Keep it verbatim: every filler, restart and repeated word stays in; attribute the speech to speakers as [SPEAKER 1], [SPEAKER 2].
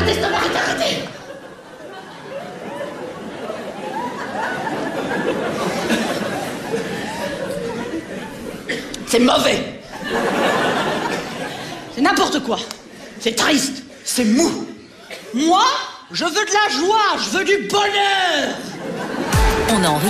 [SPEAKER 1] Arrêtez, stop, arrêtez, arrêtez. C'est mauvais. C'est n'importe quoi. C'est triste. C'est mou. Moi, je veux de la joie, je veux du bonheur.
[SPEAKER 2] On en rit.